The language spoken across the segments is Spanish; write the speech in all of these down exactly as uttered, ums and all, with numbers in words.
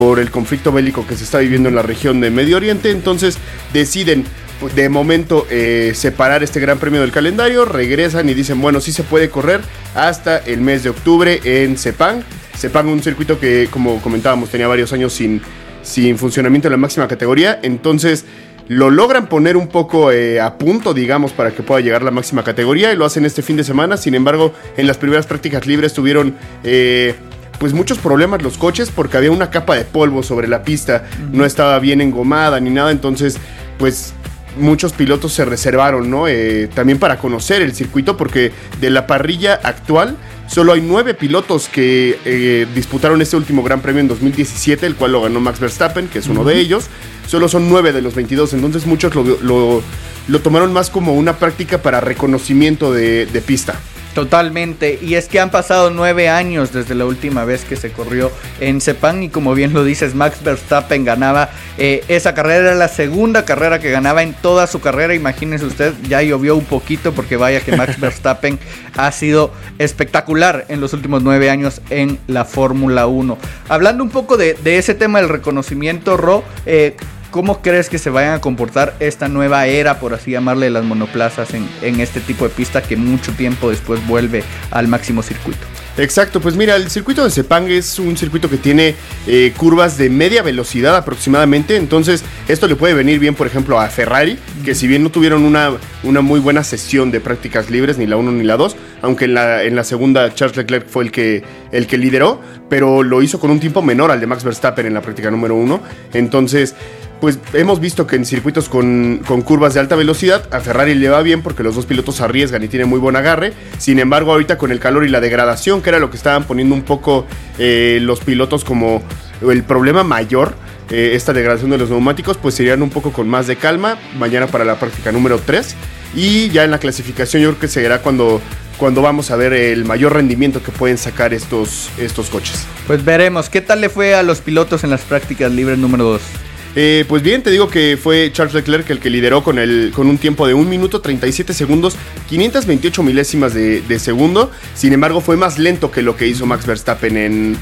por el conflicto bélico que se está viviendo en la región de Medio Oriente. Entonces deciden de momento eh, separar este Gran Premio del calendario, regresan y dicen, bueno, sí se puede correr hasta el mes de octubre en Sepang. Sepang, un circuito que, como comentábamos, tenía varios años sin, sin funcionamiento en la máxima categoría. Entonces lo logran poner un poco eh, a punto, digamos, para que pueda llegar a la máxima categoría, y lo hacen este fin de semana. Sin embargo, en las primeras prácticas libres tuvieron eh, pues muchos problemas los coches, porque había una capa de polvo sobre la pista, uh-huh. no estaba bien engomada ni nada. Entonces pues muchos pilotos se reservaron, ¿no? Eh, también para conocer el circuito, porque de la parrilla actual solo hay nueve pilotos que eh, disputaron este último Gran Premio en dos mil diecisiete, el cual lo ganó Max Verstappen, que es uno uh-huh. de ellos. Solo son nueve de los veintidós, entonces muchos lo, lo, lo tomaron más como una práctica para reconocimiento de, de pista. Totalmente, y es que han pasado nueve años desde la última vez que se corrió en Sepang, y como bien lo dices, Max Verstappen ganaba eh, esa carrera, era la segunda carrera que ganaba en toda su carrera. Imagínense usted, ya llovió un poquito, porque vaya que Max Verstappen ha sido espectacular en los últimos nueve años en la Fórmula uno. Hablando un poco de, de ese tema del reconocimiento, Ro, eh, ¿cómo crees que se vayan a comportar esta nueva era, por así llamarle, de las monoplazas en, en este tipo de pista que mucho tiempo después vuelve al máximo circuito? Exacto, pues mira, el circuito de Sepang es un circuito que tiene eh, curvas de media velocidad aproximadamente. Entonces esto le puede venir bien, por ejemplo, a Ferrari, que si bien no tuvieron una, una muy buena sesión de prácticas libres, ni la uno ni la dos, aunque en la, en la segunda Charles Leclerc fue el que, el que lideró, pero lo hizo con un tiempo menor al de Max Verstappen en la práctica número uno. Entonces pues hemos visto que en circuitos con, con curvas de alta velocidad a Ferrari le va bien, porque los dos pilotos arriesgan y tienen muy buen agarre. Sin embargo, ahorita con el calor y la degradación, que era lo que estaban poniendo un poco eh, los pilotos como el problema mayor, eh, esta degradación de los neumáticos, pues serían un poco con más de calma mañana para la práctica número tres. Y ya en la clasificación yo creo que será cuando... cuando vamos a ver el mayor rendimiento que pueden sacar estos, estos coches. Pues veremos, ¿qué tal le fue a los pilotos en las prácticas libres número dos? Eh, pues bien, te digo que fue Charles Leclerc el que lideró con, el, con un tiempo de un minuto treinta y siete segundos, quinientas veintiocho milésimas de, de segundo. Sin embargo, fue más lento que lo que hizo Max Verstappen en,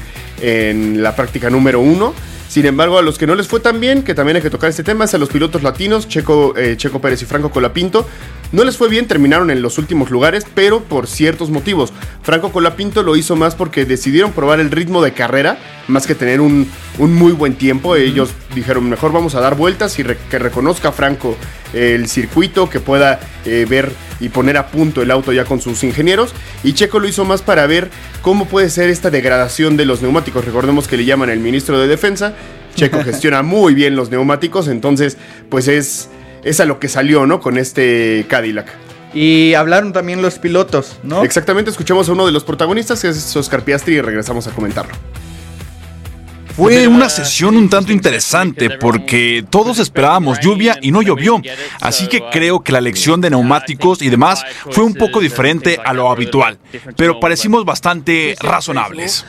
en la práctica número uno. Sin embargo, a los que no les fue tan bien, que también hay que tocar este tema, es a los pilotos latinos, Checo, eh, Checo Pérez y Franco Colapinto. No les fue bien, terminaron en los últimos lugares, pero por ciertos motivos. Franco Colapinto lo hizo más porque decidieron probar el ritmo de carrera, más que tener un, un muy buen tiempo. Ellos dijeron, mejor vamos a dar vueltas y re- que reconozca Franco eh, el circuito, que pueda eh, ver y poner a punto el auto ya con sus ingenieros. Y Checo lo hizo más para ver cómo puede ser esta degradación de los neumáticos. Recordemos que le llaman el ministro de Defensa. Checo gestiona muy bien los neumáticos, entonces pues es, es a lo que salió, ¿no? Con este Cadillac. Y hablaron también los pilotos, ¿no? Exactamente, escuchamos a uno de los protagonistas, que es Oscar Piastri, y regresamos a comentarlo. Fue una sesión un tanto interesante porque todos esperábamos lluvia y no llovió, así que creo que la elección de neumáticos y demás fue un poco diferente a lo habitual, pero parecimos bastante razonables.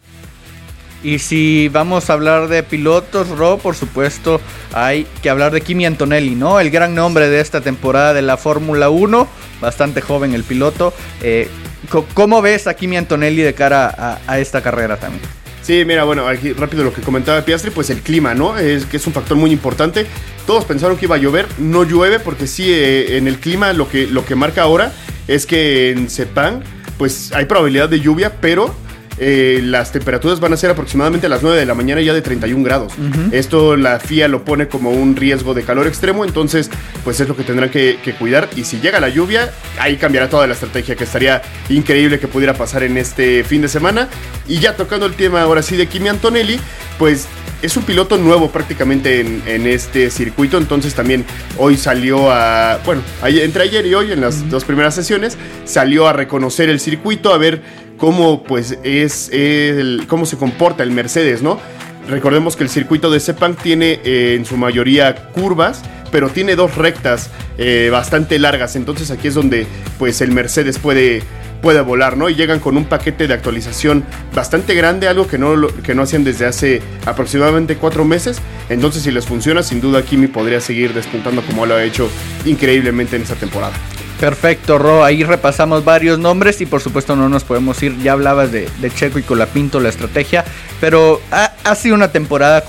Y si vamos a hablar de pilotos, Ro, por supuesto hay que hablar de Kimi Antonelli, ¿no? El gran nombre de esta temporada de la Fórmula uno, bastante joven el piloto. Eh, ¿Cómo ves a Kimi Antonelli de cara a, a esta carrera también? Sí, mira, bueno, aquí rápido lo que comentaba Piastri, pues el clima, ¿no? Es que es un factor muy importante. Todos pensaron que iba a llover, no llueve, porque sí, eh, en el clima lo que, lo que marca ahora es que en Sepang, pues hay probabilidad de lluvia, pero eh, las temperaturas van a ser aproximadamente a las nueve de la mañana ya de treinta y un grados. Uh-huh. Esto la F I A lo pone como un riesgo de calor extremo, entonces pues es lo que tendrán que, que cuidar. Y si llega la lluvia, ahí cambiará toda la estrategia, que estaría increíble que pudiera pasar en este fin de semana. Y ya tocando el tema ahora sí de Kimi Antonelli, pues es un piloto nuevo prácticamente en, en este circuito. Entonces también hoy salió a, bueno, entre ayer y hoy en las uh-huh. dos primeras sesiones, salió a reconocer el circuito, a ver cómo pues es el, cómo se comporta el Mercedes, ¿no? Recordemos que el circuito de Sepang tiene eh, en su mayoría curvas, pero tiene dos rectas eh, bastante largas. Entonces aquí es donde pues el Mercedes puede, puede volar, ¿no? Y llegan con un paquete de actualización bastante grande, algo que no, que no hacían desde hace aproximadamente cuatro meses. Entonces, si les funciona, sin duda Kimi podría seguir despuntando como lo ha hecho increíblemente en esta temporada. Perfecto, Ro, ahí repasamos varios nombres y por supuesto no nos podemos ir, ya hablabas de, de Checo y Colapinto, la estrategia, pero ha, ha sido una temporada